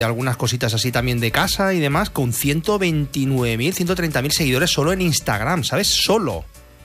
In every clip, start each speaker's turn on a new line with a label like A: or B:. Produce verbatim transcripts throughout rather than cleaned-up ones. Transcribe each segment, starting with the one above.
A: algunas cositas así también de casa y demás, con ciento veintinueve mil, ciento treinta mil seguidores solo en Instagram, ¿sabes? Solo.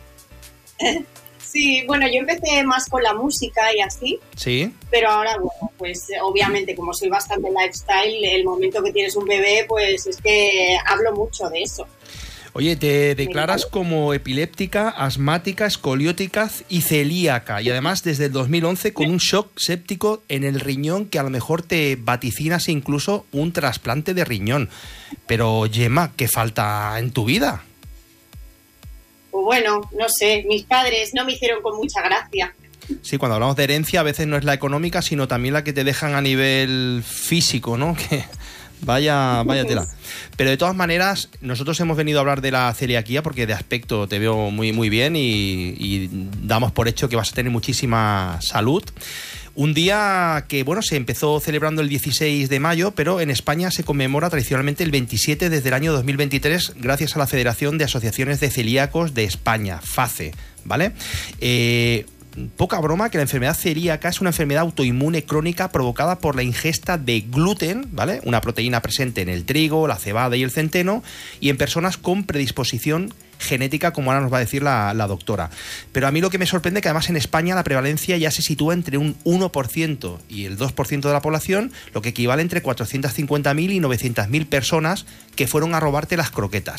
B: Sí, bueno, yo empecé más con la música y así.
A: Sí.
B: Pero ahora, bueno, pues obviamente como soy bastante lifestyle, el momento que tienes un bebé, pues es que hablo mucho de eso.
A: Oye, te declaras como epiléptica, asmática, escoliótica y celíaca. Y además desde el dos mil once con un shock séptico en el riñón que a lo mejor te vaticinas incluso un trasplante de riñón. Pero, Gemma, ¿qué falta en tu vida?
B: Pues bueno, no sé, mis padres no me hicieron con mucha gracia.
A: Sí, cuando hablamos de herencia a veces no es la económica, sino también la que te dejan a nivel físico, ¿no? Que vaya, vaya tela. Pero de todas maneras, nosotros hemos venido a hablar de la celiaquía porque de aspecto te veo muy, muy bien y, y damos por hecho que vas a tener muchísima salud. Un día que, bueno, se empezó celebrando el dieciséis de mayo, pero en España se conmemora tradicionalmente el veintisiete desde el año dos mil veintitrés, gracias a la Federación de Asociaciones de Celíacos de España, FACE, ¿vale? Eh... Poca broma que la enfermedad celíaca es una enfermedad autoinmune crónica provocada por la ingesta de gluten, ¿vale? Una proteína presente en el trigo, la cebada y el centeno, y en personas con predisposición genética, como ahora nos va a decir la, la doctora. Pero a mí lo que me sorprende es que además en España la prevalencia ya se sitúa entre un uno por ciento y el dos por ciento de la población, lo que equivale entre cuatrocientas cincuenta mil y novecientas mil personas que fueron a robarte las croquetas.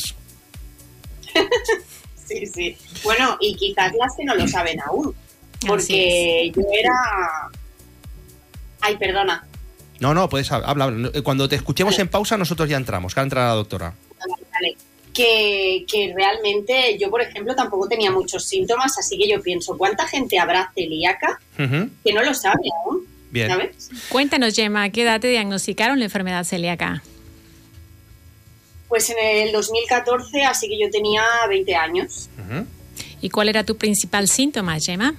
B: Sí, sí. Bueno, y quizás las que no lo saben aún. Porque yo era... Ay, perdona.
A: No, no, puedes hablar. Cuando te escuchemos vale. En pausa, nosotros ya entramos. Que ha entrado la doctora.
B: Vale, vale. Que, que realmente yo, por ejemplo, tampoco tenía muchos síntomas, así que yo pienso, ¿cuánta gente habrá celíaca uh-huh. que no lo sabe aún?
A: Bien.
B: ¿Sabes?
C: Cuéntanos, Gemma, ¿a qué edad te diagnosticaron la enfermedad celíaca?
B: Pues en el dos mil catorce, así que yo tenía veinte años.
C: Uh-huh. ¿Y cuál era tu principal síntoma, Gemma?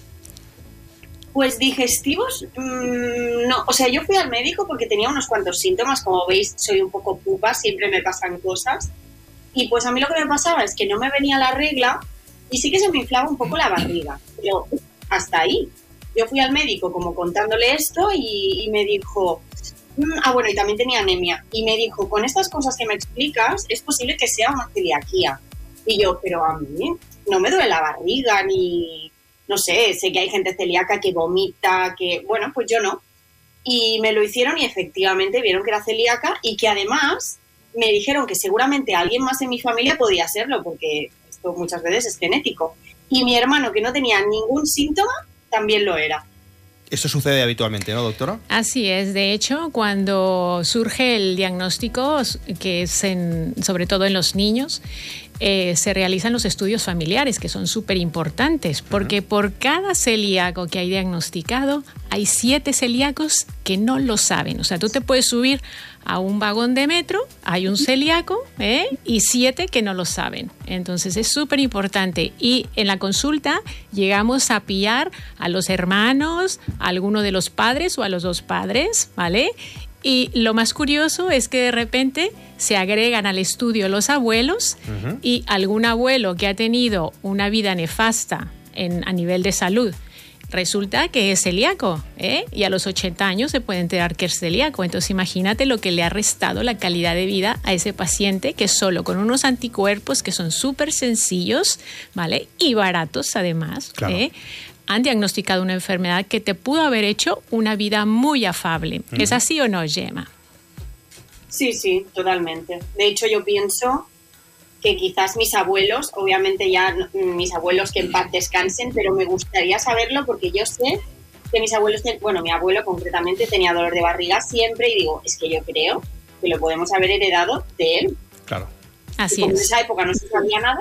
B: Pues digestivos, mmm, no, o sea, yo fui al médico porque tenía unos cuantos síntomas, como veis soy un poco pupa, siempre me pasan cosas, y pues a mí lo que me pasaba es que no me venía la regla y sí que se me inflaba un poco la barriga, pero hasta ahí. Yo fui al médico como contándole esto y, y me dijo, mmm, ah bueno, y también tenía anemia, y me dijo, con estas cosas que me explicas es posible que sea una celiaquía. Y yo, pero a mí no me duele la barriga ni... No sé, sé que hay gente celíaca que vomita, que... Bueno, pues yo no. Y me lo hicieron y efectivamente vieron que era celíaca y que además me dijeron que seguramente alguien más en mi familia podía serlo, porque esto muchas veces es genético. Y mi hermano, que no tenía ningún síntoma, también lo era.
A: Eso sucede habitualmente, ¿no, doctora?
C: Así es. De hecho, cuando surge el diagnóstico, que es en, sobre todo en los niños, Eh, se realizan los estudios familiares, que son súper importantes, porque uh-huh. por cada celíaco que hay diagnosticado, hay siete celíacos que no lo saben. O sea, tú te puedes subir a un vagón de metro, hay un celíaco ¿eh? y siete que no lo saben. Entonces es súper importante. Y en la consulta llegamos a pillar a los hermanos, a alguno de los padres o a los dos padres, ¿vale? Y lo más curioso es que de repente se agregan al estudio los abuelos uh-huh. y algún abuelo que ha tenido una vida nefasta en, a nivel de salud, resulta que es celíaco, ¿eh? Y a los ochenta años se puede enterar que es celíaco. Entonces imagínate lo que le ha restado la calidad de vida a ese paciente que solo con unos anticuerpos que son súper sencillos, ¿vale? Y baratos además,
A: claro. ¿eh?
C: han diagnosticado una enfermedad que te pudo haber hecho una vida muy afable. Uh-huh. ¿Es así o no, Gemma?
B: Sí, sí, totalmente. De hecho, yo pienso que quizás mis abuelos, obviamente ya mis abuelos que en paz descansen, pero me gustaría saberlo porque yo sé que mis abuelos, bueno, mi abuelo concretamente tenía dolor de barriga siempre y digo, es que yo creo que lo podemos haber heredado de él.
A: Claro.
C: Así
B: como
C: es.
B: En esa época no se sabía nada.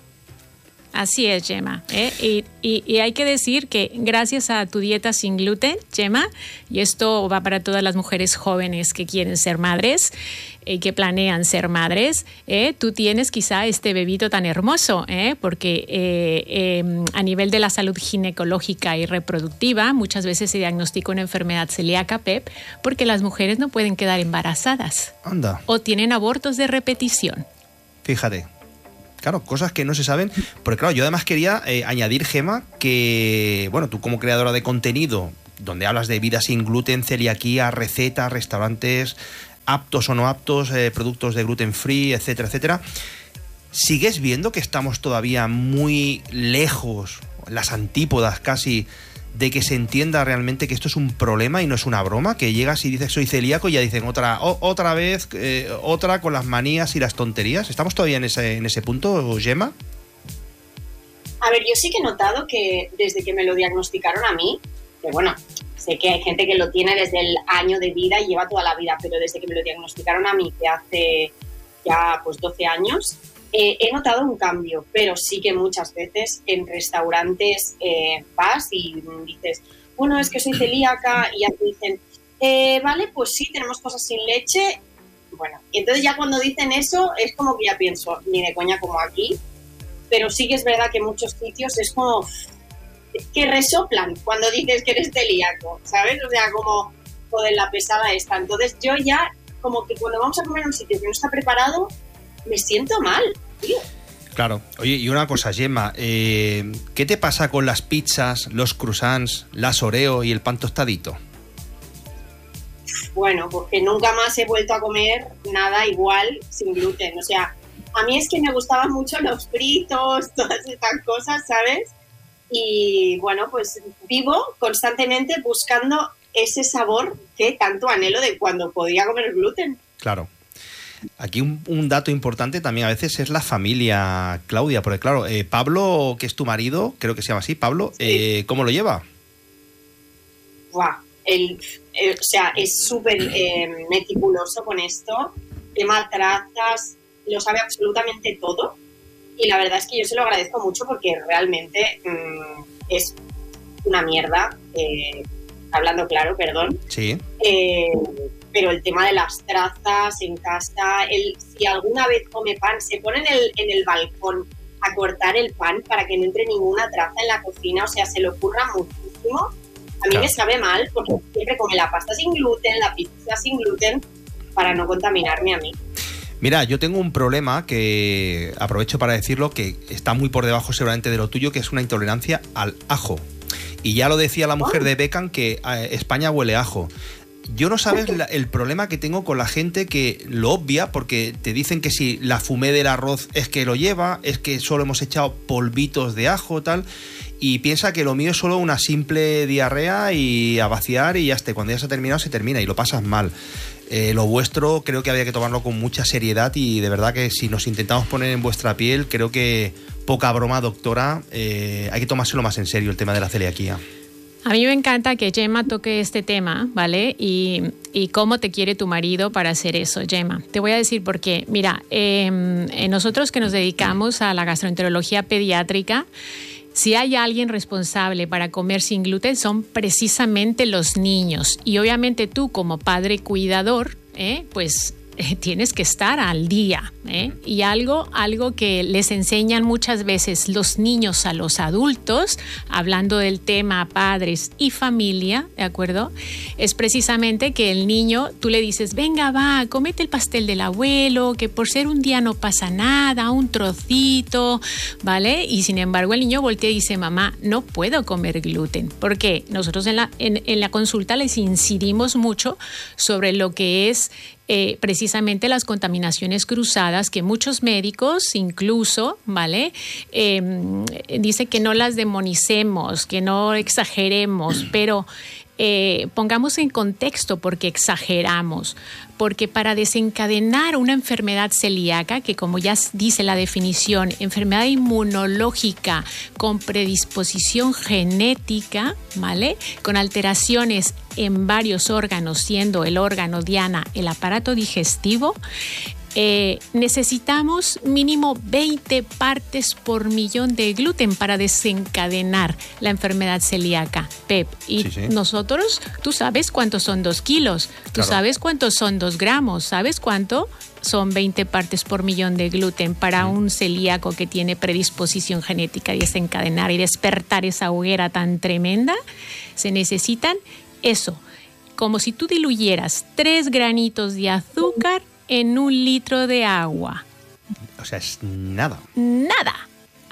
C: Así es, Gemma. ¿eh? Y, y, y hay que decir que gracias a tu dieta sin gluten, Gemma, y esto va para todas las mujeres jóvenes que quieren ser madres, eh, que planean ser madres, eh, tú tienes quizá este bebito tan hermoso, eh, porque eh, eh, a nivel de la salud ginecológica y reproductiva, muchas veces se diagnostica una enfermedad celíaca, Pep, porque las mujeres no pueden quedar embarazadas.
A: Anda.
C: O tienen abortos de repetición.
A: Fíjate. Claro, cosas que no se saben. Porque claro, yo además quería eh, añadir, Gemma, que, bueno, tú como creadora de contenido, donde hablas de vida sin gluten, celiaquía, recetas, restaurantes, aptos o no aptos, eh, productos de gluten free, etcétera, etcétera. ¿Sigues viendo que estamos todavía muy lejos, las antípodas casi, de que se entienda realmente que esto es un problema y no es una broma? Que llegas y dices soy celíaco y ya dicen otra oh, otra vez, eh, otra con las manías y las tonterías. ¿Estamos todavía en ese, en ese punto, Gemma?
B: A ver, yo sí que he notado que desde que me lo diagnosticaron a mí, que bueno, sé que hay gente que lo tiene desde el año de vida y lleva toda la vida, pero desde que me lo diagnosticaron a mí, que hace ya pues doce años, eh, he notado un cambio, pero sí que muchas veces en restaurantes eh, vas y dices, bueno, es que soy celíaca, y ya te dicen, eh, vale, pues sí, tenemos cosas sin leche. Bueno, y entonces ya cuando dicen eso es como que ya pienso, ni de coña como aquí, pero sí que es verdad que en muchos sitios es como que resoplan cuando dices que eres celíaco, ¿sabes? O sea, como joder, la pesada esta. Entonces yo ya, como que cuando vamos a comer en un sitio que no está preparado, me siento mal, tío.
A: Claro. Oye, y una cosa, Gemma, eh, ¿qué te pasa con las pizzas, los croissants, las Oreo y el pan tostadito?
B: Bueno, porque nunca más he vuelto a comer nada igual sin gluten. O sea, a mí es que me gustaban mucho los fritos, todas estas cosas, ¿sabes? Y bueno, pues vivo constantemente buscando ese sabor que tanto anhelo de cuando podía comer gluten.
A: Claro. Aquí un, un dato importante también a veces es la familia, Claudia, porque claro, eh, Pablo, que es tu marido, creo que se llama así, Pablo, sí. eh, ¿cómo lo lleva?
B: Buah, el, el, o sea, es súper eh, meticuloso con esto, tema trazas, lo sabe absolutamente todo, y la verdad es que yo se lo agradezco mucho porque realmente mmm, es una mierda, eh, hablando claro, perdón.
A: Sí.
B: Eh, pero el tema de las trazas en casa, el, si alguna vez come pan, se pone en el, en el balcón a cortar el pan para que no entre ninguna traza en la cocina, o sea, se le ocurra muchísimo. A mí claro. me sabe mal porque siempre come la pasta sin gluten, la pizza sin gluten, para no contaminarme a mí.
A: Mira, yo tengo un problema que aprovecho para decirlo, que está muy por debajo seguramente de lo tuyo, que es una intolerancia al ajo. Y ya lo decía la mujer de Beckham, que eh, España huele a ajo. Yo no sabes la, el problema que tengo con la gente que lo obvia, porque te dicen que si la fumé del arroz es que lo lleva, es que solo hemos echado polvitos de ajo, tal, y piensa que lo mío es solo una simple diarrea y a vaciar y ya está. Cuando ya se ha terminado, se termina y lo pasas mal. Eh, lo vuestro creo que había que tomarlo con mucha seriedad y de verdad que si nos intentamos poner en vuestra piel, creo que poca broma, doctora, eh, hay que tomárselo más en serio el tema de la celiaquía.
C: A mí me encanta que Gemma toque este tema, ¿vale? Y, y cómo te quiere tu marido para hacer eso, Gemma. Te voy a decir por qué. Mira, eh, nosotros que nos dedicamos a la gastroenterología pediátrica, si hay alguien responsable para comer sin gluten son precisamente los niños. Y obviamente tú como padre cuidador, ¿eh? pues eh, tienes que estar al día. ¿eh? Y algo, algo que les enseñan muchas veces los niños a los adultos, hablando del tema padres y familia, ¿de acuerdo? Es precisamente que el niño, tú le dices, venga, va, cómete el pastel del abuelo, que por ser un día no pasa nada, un trocito, ¿vale? Y sin embargo el niño voltea y dice, mamá, no puedo comer gluten. ¿Por qué? Nosotros en la, en, en la consulta les incidimos mucho sobre lo que es Eh, precisamente las contaminaciones cruzadas que muchos médicos incluso, ¿vale? Eh, dicen que no las demonicemos, que no exageremos, pero eh, pongamos en contexto porque exageramos. Porque para desencadenar una enfermedad celíaca, que como ya dice la definición, enfermedad inmunológica con predisposición genética, ¿vale? Con alteraciones en varios órganos, siendo el órgano diana el aparato digestivo, eh, necesitamos mínimo veinte partes por millón de gluten para desencadenar la enfermedad celíaca, Pep. Y sí, sí. nosotros, tú sabes cuántos son dos kilos, tú claro. sabes cuántos son dos gramos, ¿sabes cuánto? Son veinte partes por millón de gluten para un celíaco que tiene predisposición genética y desencadenar y despertar esa hoguera tan tremenda. Se necesitan eso, como si tú diluyeras tres granitos de azúcar en un litro de agua.
A: O sea, es nada.
C: Nada.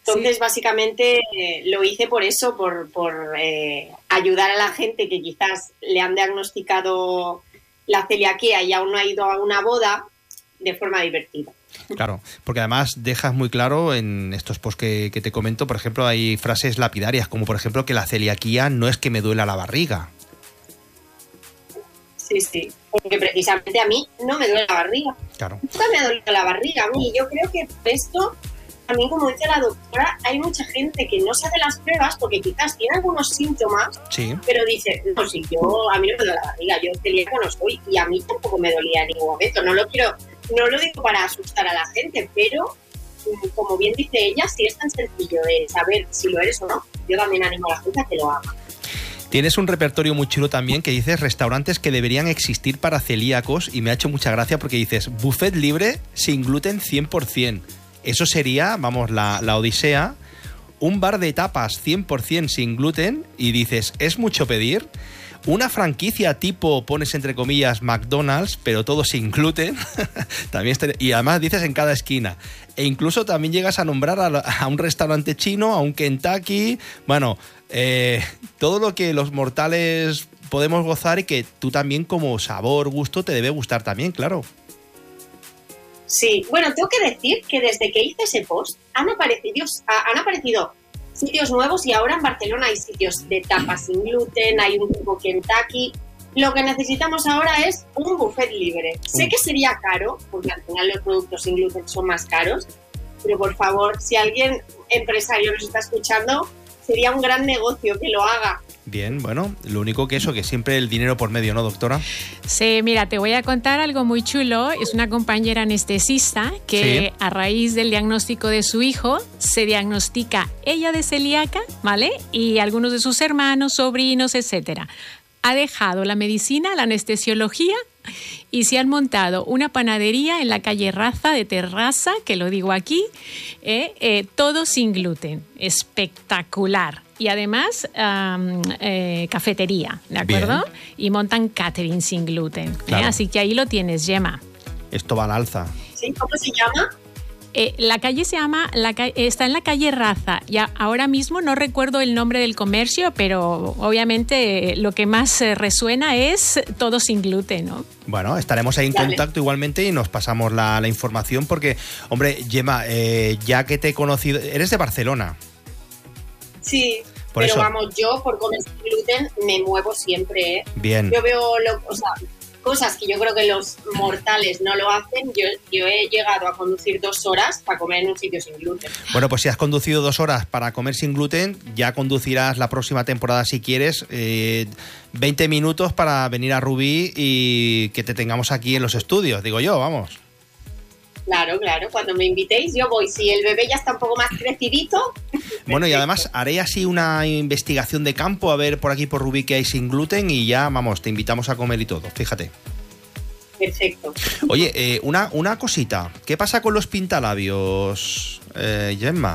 B: Entonces,
C: Sí.
B: básicamente, eh, lo hice por eso, por, por eh, ayudar a la gente que quizás le han diagnosticado la celiaquía y aún no ha ido a una boda de forma divertida.
A: Claro, porque además dejas muy claro en estos posts que, que te comento, por ejemplo, hay frases lapidarias, como por ejemplo que la celiaquía no es que me duela la barriga.
B: Sí, sí, porque precisamente a mí no me duele la barriga.
A: Claro.
B: Nunca me ha dolido la barriga a mí. Y yo creo que por esto, también como dice la doctora, hay mucha gente que no se hace las pruebas porque quizás tiene algunos síntomas,
A: Sí.
B: pero dice, no, si yo, a mí no me duele la barriga, yo celíaco no soy, y a mí tampoco me dolía en ningún momento. No lo quiero, no lo digo para asustar a la gente, pero como bien dice ella, si es tan sencillo de saber si lo eres o no, yo también animo a la gente a que lo haga.
A: Tienes un repertorio muy chulo también que dices restaurantes que deberían existir para celíacos y me ha hecho mucha gracia porque dices buffet libre sin gluten cien por ciento. Eso sería, vamos, la, la odisea. Un bar de tapas cien por ciento sin gluten y dices, ¿es mucho pedir? Una franquicia tipo, pones entre comillas, McDonald's, pero todo sin gluten. También está, y además dices en cada esquina. E incluso también llegas a nombrar a, a un restaurante chino, a un Kentucky. Bueno, eh, todo lo que los mortales podemos gozar y que tú también como sabor, gusto, te debe gustar también, claro.
B: Sí, bueno, tengo que decir que desde que hice ese post han aparecido, han aparecido sitios nuevos y ahora en Barcelona hay sitios de tapas sin gluten, hay un tipo Kentucky. Lo que necesitamos ahora es un buffet libre. Uh. Sé que sería caro, porque al final los productos sin gluten son más caros, pero por favor, si alguien empresario nos está escuchando, sería un gran negocio que lo haga.
A: Bien, bueno, lo único que eso, que siempre el dinero por medio, ¿no, doctora?
C: Sí, mira, te voy a contar algo muy chulo. Es una compañera anestesista que sí. A raíz del diagnóstico de su hijo se diagnostica ella de celíaca, ¿vale? Y algunos de sus hermanos, sobrinos, etcétera. Ha dejado la medicina, la anestesiología y se han montado una panadería en la calle Raza de Terrassa, que lo digo aquí, eh, eh, todo sin gluten. Espectacular. Y además um, eh, cafetería, ¿de acuerdo? Bien. Y montan catering sin gluten. Claro. ¿eh? Así que ahí lo tienes, Gemma.
A: Esto va al alza.
B: ¿Sí? ¿Cómo se llama?
C: Eh, la calle se llama, la ca- está en la calle Raza. Ya ahora mismo no recuerdo el nombre del comercio, pero obviamente eh, lo que más eh, resuena es todo sin gluten, ¿no?
A: Bueno, estaremos ahí en Dale. contacto igualmente y nos pasamos la, la información porque, hombre, Gemma, eh, ya que te he conocido, eres de Barcelona.
B: Sí,
A: por
B: pero
A: eso.
B: vamos, yo por comer sin gluten me muevo siempre, ¿eh?
A: Bien.
B: Yo veo, lo, o sea, cosas que yo creo que los mortales no lo hacen. Yo, yo he llegado a conducir dos horas para comer en un sitio sin gluten.
A: Bueno, pues si has conducido dos horas para comer sin gluten, ya conducirás la próxima temporada si quieres, eh, veinte minutos para venir a Rubí y que te tengamos aquí en los estudios, digo yo, vamos.
B: Claro, claro, cuando me invitéis yo voy. Si el bebé ya está un poco más crecidito.
A: Bueno, y además haré así una investigación de campo, a ver por aquí por Rubí que hay sin gluten y ya, vamos, te invitamos a comer y todo, fíjate.
B: Perfecto.
A: Oye, eh, una, una cosita, ¿qué pasa con los pintalabios, eh, Gemma?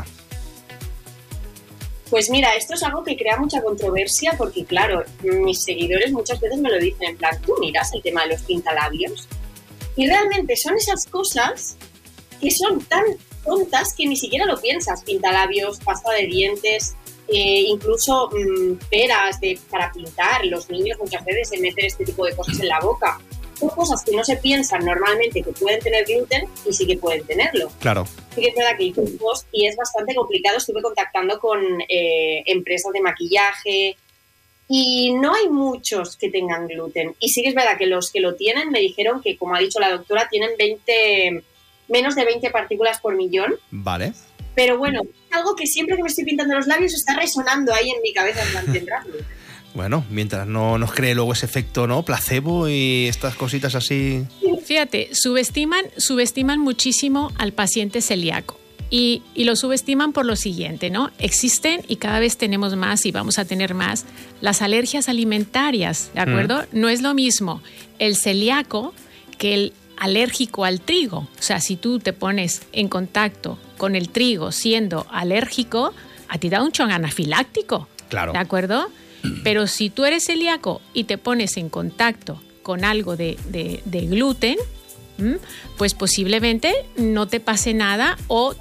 B: Pues mira, esto es algo que crea mucha controversia porque, claro, mis seguidores muchas veces me lo dicen en plan, ¿tú miras el tema de los pintalabios? Y realmente son esas cosas que son tan tontas que ni siquiera lo piensas. Pintalabios, pasta de dientes, eh, incluso mmm, peras de, para pintar. Los niños muchas veces se meten este tipo de cosas en la boca. Son cosas que no se piensan normalmente que pueden tener gluten y sí que pueden tenerlo.
A: Claro.
B: Sí que es verdad que hice un post y es bastante complicado. Estuve contactando con eh, empresas de maquillaje y no hay muchos que tengan gluten. Y sí que es verdad que los que lo tienen me dijeron que, como ha dicho la doctora, tienen veinte, menos de veinte partículas por millón.
A: Vale.
B: Pero bueno, algo que siempre que me estoy pintando los labios está resonando ahí en mi cabeza. ¿Tendrás gluten?
A: Bueno, mientras no nos cree luego ese efecto, ¿no? Placebo y estas cositas así.
C: Fíjate, subestiman, subestiman muchísimo al paciente celíaco. Y, y lo subestiman por lo siguiente, ¿no? Existen y cada vez tenemos más y vamos a tener más las alergias alimentarias, ¿de acuerdo? Mm. No es lo mismo el celíaco que el alérgico al trigo. O sea, si tú te pones en contacto con el trigo siendo alérgico, a ti da un shock anafiláctico.
A: Claro.
C: ¿De acuerdo? Pero si tú eres celíaco y te pones en contacto con algo de, de, de gluten, pues posiblemente no te pase nada o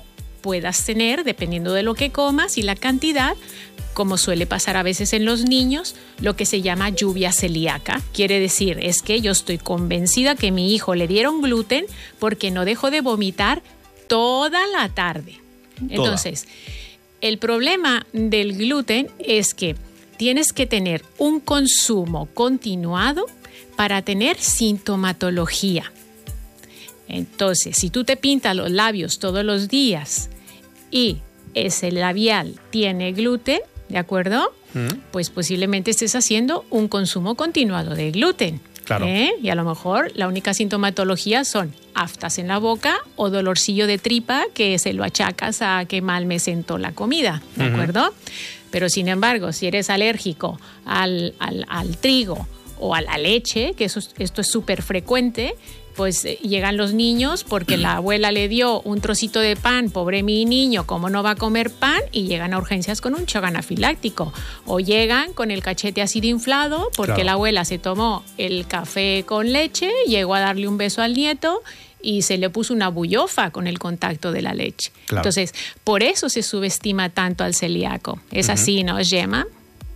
C: puedas tener, dependiendo de lo que comas y la cantidad, como suele pasar a veces en los niños, lo que se llama lluvia celíaca. Quiere decir, es que yo estoy convencida que a mi hijo le dieron gluten porque no dejó de vomitar toda la tarde. Entonces, toda. El problema del gluten es que tienes que tener un consumo continuado para tener sintomatología. Entonces, si tú te pintas los labios todos los días y ese labial tiene gluten, ¿de acuerdo? ¿Mm? Pues posiblemente estés haciendo un consumo continuado de gluten.
A: Claro.
C: ¿Eh? Y a lo mejor la única sintomatología son aftas en la boca o dolorcillo de tripa que se lo achacas a que mal me sentó la comida, ¿de uh-huh. acuerdo? Pero sin embargo, si eres alérgico al, al, al trigo o a la leche, que eso, esto es súper frecuente, pues eh, llegan los niños porque la abuela le dio un trocito de pan, pobre mi niño, ¿cómo no va a comer pan? Y llegan a urgencias con un shock anafiláctico. O llegan con el cachete así de inflado porque claro. la abuela se tomó el café con leche, llegó a darle un beso al nieto y se le puso una bullofa con el contacto de la leche. Claro. Entonces, por eso se subestima tanto al celíaco. Es uh-huh. así, ¿no, Gemma?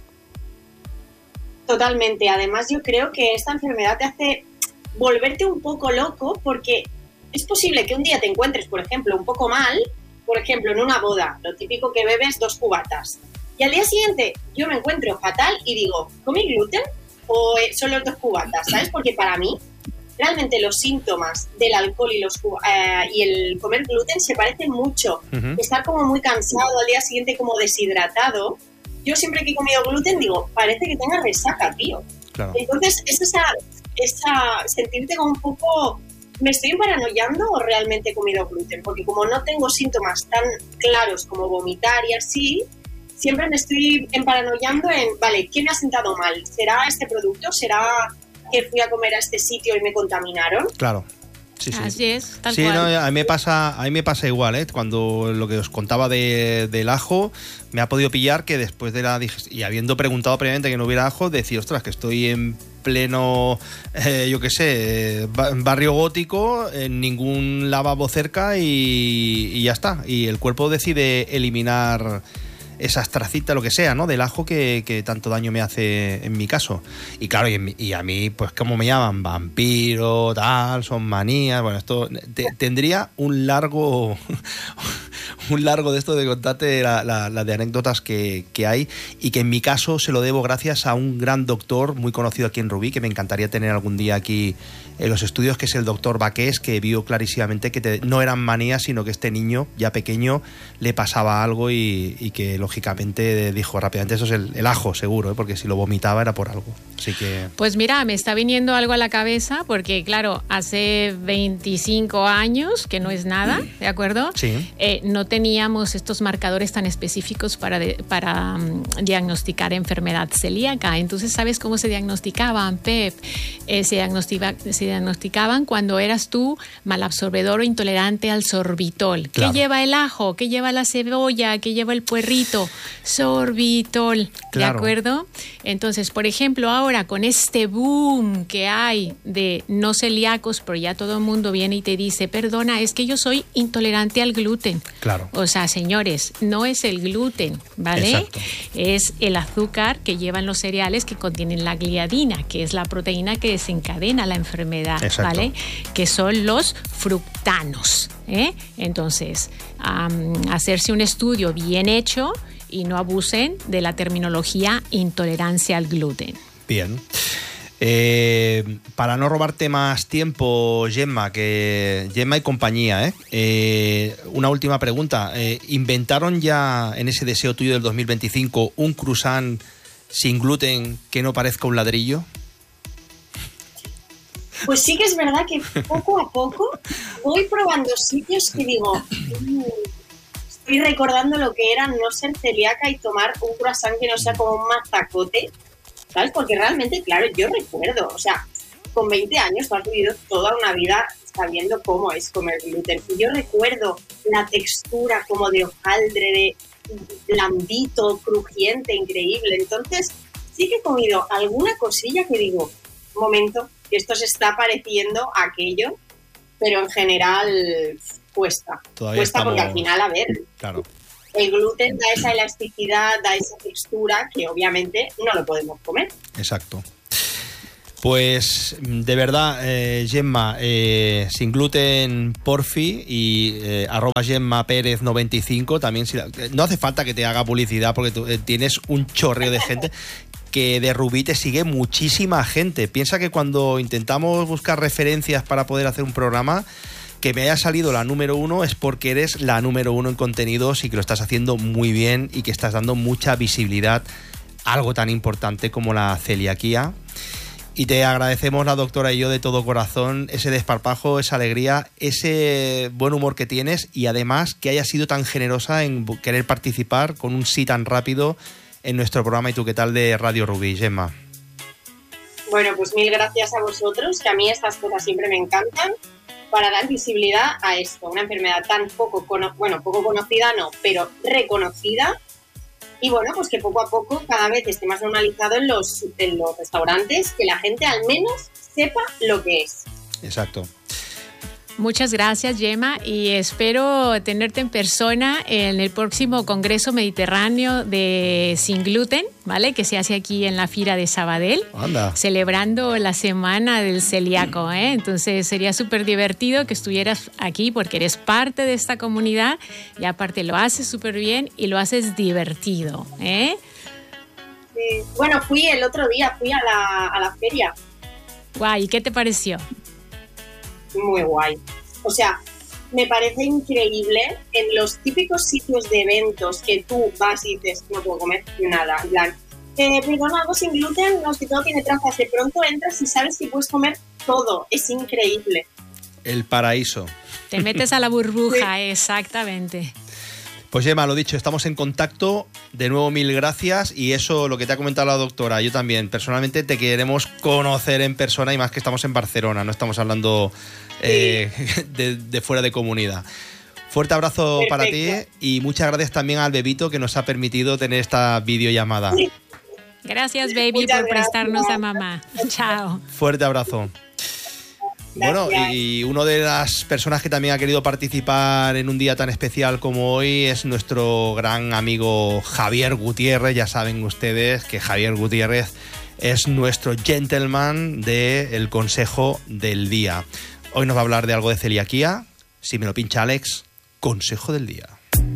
B: Totalmente. Además, yo creo que esta enfermedad te hace volverte un poco loco porque es posible que un día te encuentres, por ejemplo, un poco mal, por ejemplo, en una boda, lo típico que bebes dos cubatas. Y al día siguiente yo me encuentro fatal y digo, ¿comí gluten o son los dos cubatas? ¿Sabes? Porque para mí, realmente los síntomas del alcohol y, los, eh, y el comer gluten se parecen mucho. Uh-huh. Estar como muy cansado, al día siguiente como deshidratado. Yo siempre que he comido gluten digo, parece que tenga resaca, tío. Claro. Entonces, es esa... esa sentirte como un poco, ¿me estoy paranoiando o realmente he comido gluten? Porque como no tengo síntomas tan claros como vomitar y así, siempre me estoy emparanoiando en, vale, ¿qué me ha sentado mal? ¿Será este producto? ¿Será que fui a comer a este sitio y me contaminaron?
A: Claro. Sí, sí.
C: Así es, tal
A: sí,
C: cual.
A: No, a mí me pasa, a mí me pasa igual, ¿eh? Cuando lo que os contaba de, del ajo, me ha podido pillar que después de la digestión, y habiendo preguntado previamente que no hubiera ajo, decir, ostras, que estoy en pleno, eh, yo qué sé, barrio gótico, en ningún lavabo cerca y, y ya está. Y el cuerpo decide eliminar esas tracitas, lo que sea, ¿no? Del ajo que, que tanto daño me hace en mi caso. Y claro, y, en mi, y a mí, pues, ¿cómo me llaman? Vampiro, tal, son manías. Bueno, esto te, tendría un largo un largo de esto de contarte la, la, la de anécdotas que, que hay, y que en mi caso se lo debo gracias a un gran doctor muy conocido aquí en Rubí, que me encantaría tener algún día aquí en los estudios, que es el doctor Baqués, que vio clarísimamente que te, no eran manías, sino que este niño ya pequeño le pasaba algo y, y que lógicamente dijo rápidamente, eso es el, el ajo seguro, ¿eh? Porque si lo vomitaba era por algo. Así que...
C: Pues mira, me está viniendo algo a la cabeza porque claro, hace veinticinco años, que no es nada, ¿de acuerdo?
A: Sí.
C: Eh, no teníamos estos marcadores tan específicos para, de, para um, diagnosticar enfermedad celíaca. Entonces, ¿sabes cómo se diagnosticaban, Pep? Eh, se, diagnostica, se diagnosticaban cuando eras tú malabsorbedor o intolerante al sorbitol. Claro. ¿Qué lleva el ajo? ¿Qué lleva la cebolla? ¿Qué lleva el puerrito? Sorbitol,
A: claro.
C: ¿De acuerdo? Entonces, por ejemplo, ahora con este boom que hay de no celíacos, pero ya todo el mundo viene y te dice, perdona, es que yo soy intolerante al gluten.
A: Claro.
C: O sea, señores, no es el gluten, ¿vale?
A: Exacto.
C: Es el azúcar que llevan los cereales que contienen la gliadina, que es la proteína que desencadena la enfermedad,
A: Exacto.
C: ¿vale? Que son los fructanos, ¿eh? Entonces, um, hacerse un estudio bien hecho y no abusen de la terminología intolerancia al gluten.
A: Bien. Eh, para no robarte más tiempo, Gemma, que Gemma y compañía, ¿eh? Eh, una última pregunta. Eh, ¿Inventaron ya en ese deseo tuyo del dos mil veinticinco un croissant sin gluten que no parezca un ladrillo?
B: Pues sí que es verdad que poco a poco voy probando sitios que digo, mmm, estoy recordando lo que era no ser celíaca y tomar un croissant que no sea como un mazacote, ¿sabes? Porque realmente, claro, yo recuerdo, o sea, con veinte años tú has vivido toda una vida sabiendo cómo es comer gluten. Y yo recuerdo la textura como de hojaldre, de blandito, crujiente, increíble. Entonces, sí que he comido alguna cosilla que digo, un momento, que esto se está pareciendo a aquello. pero en general cuesta.
A: Todavía
B: cuesta
A: estamos...
B: porque al final, a ver,
A: claro.
B: el gluten da esa elasticidad, da esa textura que obviamente no lo podemos comer.
A: Exacto. Pues de verdad, eh, Gemma, eh, sin gluten porfi y eh, arroba Gemma Pérez noventa y cinco, también si la, no hace falta que te haga publicidad porque tú eh, tienes un chorreo de gente que de Rubí te sigue muchísima gente. Piensa que cuando intentamos buscar referencias para poder hacer un programa, que me haya salido la número uno es porque eres la número uno en contenidos y que lo estás haciendo muy bien y que estás dando mucha visibilidad a algo tan importante como la celiaquía. Y te agradecemos, la doctora y yo, de todo corazón, ese desparpajo, esa alegría, ese buen humor que tienes y además que hayas sido tan generosa en querer participar con un sí tan rápido en nuestro programa Y tú qué tal de Radio Rubí, Gemma.
B: Bueno, pues mil gracias a vosotros, que a mí estas cosas siempre me encantan, para dar visibilidad a esto, una enfermedad tan poco, cono- bueno, poco conocida no, pero reconocida. Y bueno, pues que poco a poco cada vez esté más normalizado en los, en los restaurantes, que la gente al menos sepa lo que es.
A: Exacto.
C: Muchas gracias, Gemma, y espero tenerte en persona en el próximo Congreso Mediterráneo de Sin Gluten, ¿vale? Que se hace aquí en la Fira de Sabadell,
A: Anda.
C: celebrando la Semana del Celíaco, ¿eh? Entonces sería súper divertido que estuvieras aquí porque eres parte de esta comunidad y aparte lo haces súper bien y lo haces divertido, ¿eh?
B: Sí. Bueno, fui el otro día, fui a la, a la feria.
C: Guay, ¿y qué te pareció?
B: Muy guay. O sea, me parece increíble en los típicos sitios de eventos que tú vas y dices, no puedo comer nada. En plan, eh, perdona, algo sin gluten, no, si todo tiene trazas. De pronto entras y sabes que puedes comer todo. Es increíble.
A: El paraíso.
C: Te metes a la burbuja,
B: Sí.
C: Exactamente.
A: Pues Gemma, lo dicho, estamos en contacto. De nuevo, mil gracias. Y eso, lo que te ha comentado la doctora, yo también, personalmente, te queremos conocer en persona y más que estamos en Barcelona, no estamos hablando eh, de, de fuera de comunidad. Fuerte abrazo
B: Perfecto.
A: para ti y muchas gracias también al Bebito que nos ha permitido tener esta videollamada.
C: Gracias, baby,
B: Muchas
C: por
B: gracias.
C: prestarnos a mamá. Chao.
A: Fuerte abrazo. Bueno,
B: Gracias.
A: y una de las personas que también ha querido participar en un día tan especial como hoy es nuestro gran amigo Javier Gutiérrez. Ya saben ustedes que Javier Gutiérrez es nuestro gentleman del Consejo del Día. Hoy nos va a hablar de algo de celiaquía. Si me lo pincha Alex, Consejo del Día.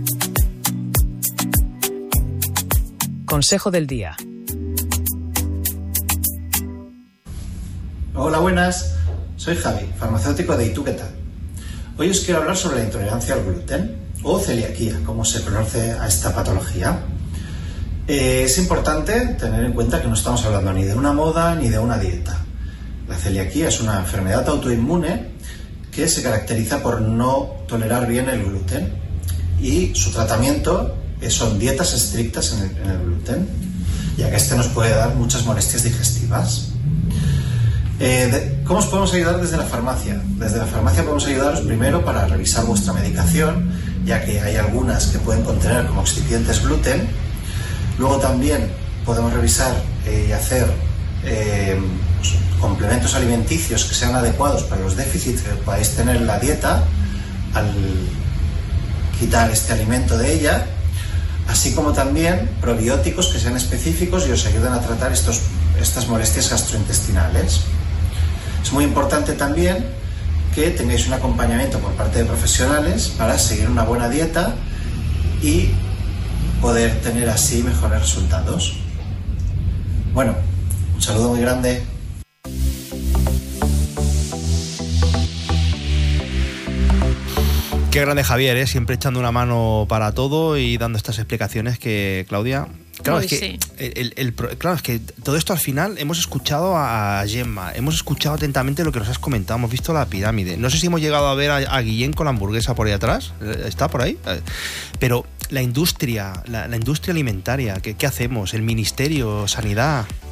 D: Consejo del Día.
E: Hola, buenas. Soy Javi, farmacéutico de ¿Y tú qué tal? Hoy os quiero hablar sobre la intolerancia al gluten o celiaquía, como se conoce a esta patología. Eh, es importante tener en cuenta que no estamos hablando ni de una moda ni de una dieta. La celiaquía es una enfermedad autoinmune que se caracteriza por no tolerar bien el gluten y su tratamiento son dietas estrictas en el, en el gluten, ya que este nos puede dar muchas molestias digestivas. Eh, de, ¿Cómo os podemos ayudar desde la farmacia? Desde la farmacia podemos ayudaros primero para revisar vuestra medicación, ya que hay algunas que pueden contener como excipientes gluten. Luego también podemos revisar eh, y hacer eh, complementos alimenticios que sean adecuados para los déficits que podáis tener en la dieta al quitar este alimento de ella, así como también probióticos que sean específicos y os ayuden a tratar estos, estas molestias gastrointestinales. Es muy importante también que tengáis un acompañamiento por parte de profesionales para seguir una buena dieta y poder tener así mejores resultados. Bueno, un saludo muy grande.
A: Qué grande Javier, ¿eh? Siempre echando una mano para todo y dando estas explicaciones que, Claudia... Claro,
C: Uy,
A: es que
C: sí.
A: el, el, el, claro, es que todo esto al final hemos escuchado a Gemma, hemos escuchado atentamente lo que nos has comentado, hemos visto la pirámide. No sé si hemos llegado a ver a, a Guillén con la hamburguesa por ahí atrás, ¿está por ahí? Pero la industria, la, la industria alimentaria, ¿qué, qué hacemos? El Ministerio, Sanidad...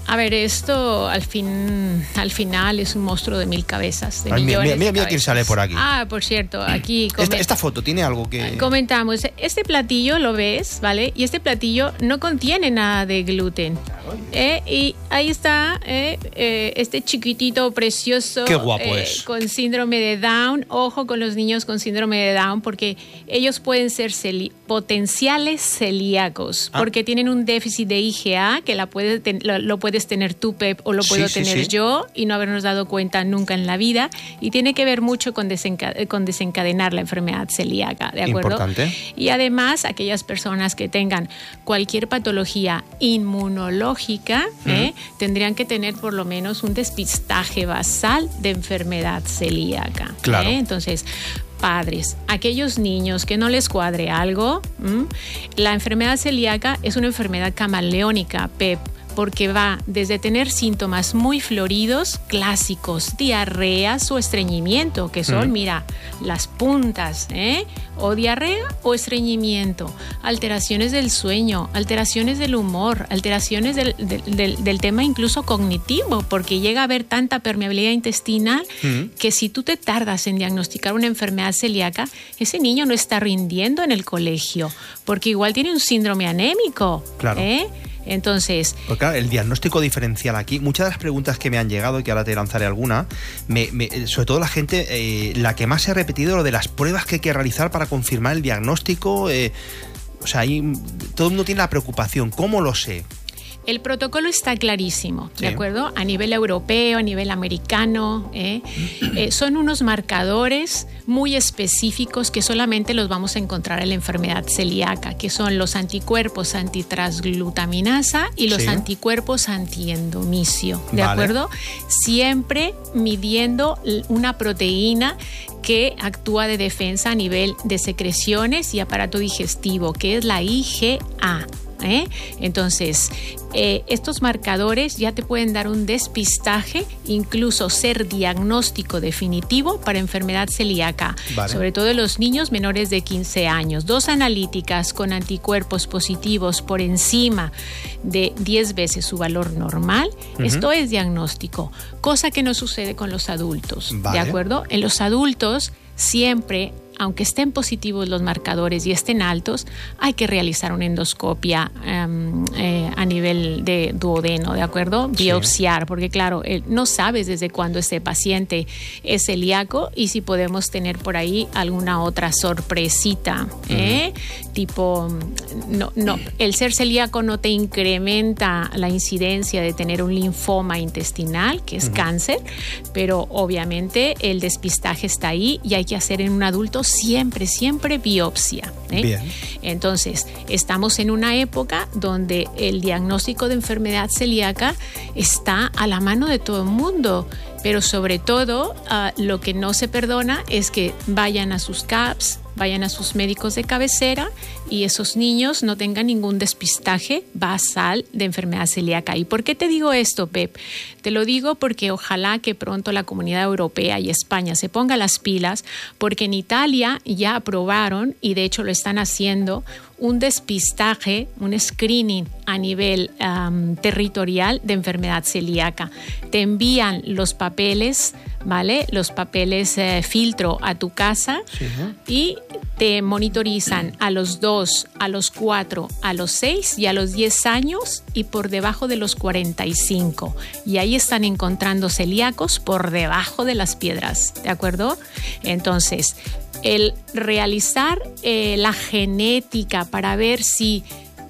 C: A ver, esto al fin, al final es un monstruo de mil cabezas, de
A: Ay,
C: millones
A: mira, mira,
C: de
A: mira quién sale por aquí.
C: Ah, por cierto, aquí
A: esta, esta foto tiene algo que...
C: comentamos. Este platillo lo ves, ¿vale? Y este platillo no contiene nada de gluten. Eh, y ahí está eh, eh, este chiquitito precioso.
A: Qué guapo
C: eh,
A: es.
C: Con síndrome de Down. Ojo con los niños con síndrome de Down, porque ellos pueden ser celi- potenciales celíacos, ah. porque tienen un déficit de I G A que la puede ten- lo, lo puedes tener tú, Pep, o lo puedo sí, tener sí, sí. yo, y no habernos dado cuenta nunca en la vida. Y tiene que ver mucho con, desenca- con desencadenar la enfermedad celíaca, ¿de acuerdo?
A: Importante.
C: Y además, aquellas personas que tengan cualquier patología inmunológica, Uh-huh. ¿eh? tendrían que tener por lo menos un despistaje basal de enfermedad celíaca.
A: Claro.
C: ¿eh? Entonces, padres, aquellos niños que no les cuadre algo, ¿m? la enfermedad celíaca es una enfermedad camaleónica, Pep, porque va desde tener síntomas muy floridos, clásicos, diarreas o estreñimiento, que son, mm. mira, las puntas, ¿eh? o diarrea o estreñimiento, alteraciones del sueño, alteraciones del humor, alteraciones del, del, del, del tema incluso cognitivo, porque llega a haber tanta permeabilidad intestinal mm. que si tú te tardas en diagnosticar una enfermedad celíaca, ese niño no está rindiendo en el colegio, porque igual tiene un síndrome anémico.
A: Claro.
C: ¿eh? Entonces...
A: Porque claro, el diagnóstico diferencial aquí, muchas de las preguntas que me han llegado, y que ahora te lanzaré alguna, me, me, sobre todo la gente, eh, la que más se ha repetido, lo de las pruebas que hay que realizar para confirmar el diagnóstico, eh, o sea, ahí todo el mundo tiene la preocupación, ¿cómo lo sé?
C: El protocolo está clarísimo, ¿de
A: sí.
C: acuerdo? A nivel europeo, a nivel americano, ¿eh? Eh, son unos marcadores muy específicos que solamente los vamos a encontrar en la enfermedad celíaca, que son los anticuerpos antitransglutaminasa y los sí. anticuerpos antiendomicio, ¿de vale. acuerdo? Siempre midiendo una proteína que actúa de defensa a nivel de secreciones y aparato digestivo, que es la I G A. ¿Eh? Entonces, eh, estos marcadores ya te pueden dar un despistaje, incluso ser diagnóstico definitivo para enfermedad celíaca, vale. sobre todo en los niños menores de quince años. Dos analíticas con anticuerpos positivos por encima de diez veces su valor normal, uh-huh. esto es diagnóstico, cosa que no sucede con los adultos, vale. ¿de acuerdo? En los adultos siempre, aunque estén positivos los marcadores y estén altos, hay que realizar una endoscopia um, eh, a nivel de duodeno, ¿de acuerdo? Biopsiar, sí. porque claro, eh, no sabes desde cuándo este paciente es celíaco y si podemos tener por ahí alguna otra sorpresita, ¿eh? Uh-huh. Tipo, no, no, el ser celíaco no te incrementa la incidencia de tener un linfoma intestinal, que es uh-huh. cáncer, pero obviamente el despistaje está ahí y hay que hacer en un adulto siempre, siempre biopsia. ¿eh?
A: Bien.
C: Entonces, estamos en una época donde el diagnóstico de enfermedad celíaca está a la mano de todo el mundo, pero sobre todo uh, lo que no se perdona es que vayan a sus C A Ps, vayan a sus médicos de cabecera y esos niños no tengan ningún despistaje basal de enfermedad celíaca. ¿Y por qué te digo esto, Pep? Te lo digo porque ojalá que pronto la Comunidad Europea y España se ponga las pilas, porque en Italia ya aprobaron, y de hecho lo están haciendo, un despistaje, un screening a nivel um, territorial de enfermedad celíaca. Te envían los papeles, ¿vale? Los papeles eh, filtro a tu casa, sí, ¿no? y te monitorizan a los dos, a los cuatro, a los seis y a los diez años y por debajo de los cuarenta y cinco. Y ahí están encontrando celíacos por debajo de las piedras, ¿de acuerdo? Entonces, el realizar eh, la genética para ver si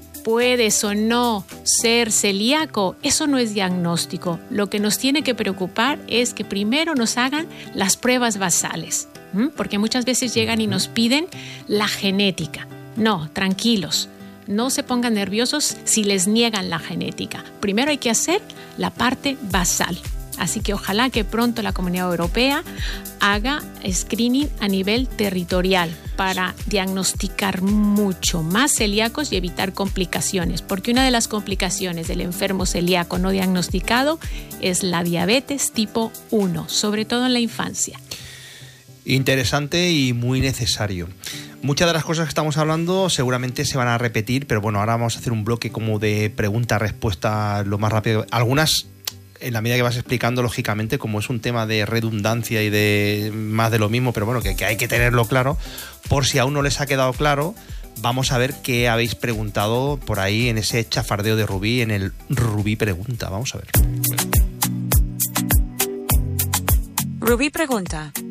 C: puedes o no ser celíaco, eso no es diagnóstico. Lo que nos tiene que preocupar es que primero nos hagan las pruebas basales, ¿m? porque muchas veces llegan y nos piden la genética. No, tranquilos, no se pongan nerviosos si les niegan la genética. Primero hay que hacer la parte basal. Así que ojalá que pronto la Comunidad Europea haga screening a nivel territorial para diagnosticar mucho más celíacos y evitar complicaciones, porque una de las complicaciones del enfermo celíaco no diagnosticado es la diabetes tipo uno, sobre todo en la infancia.
A: Interesante y muy necesario. Muchas de las cosas que estamos hablando seguramente se van a repetir, pero bueno, ahora vamos a hacer un bloque como de pregunta-respuesta lo más rápido. Algunas, en la medida que vas explicando, lógicamente, como es un tema de redundancia y de más de lo mismo, pero bueno, que, que hay que tenerlo claro. Por si aún no les ha quedado claro, vamos a ver qué habéis preguntado por ahí en ese chafardeo de Rubí, en el Rubí Pregunta. Vamos a ver.
D: Rubí Pregunta.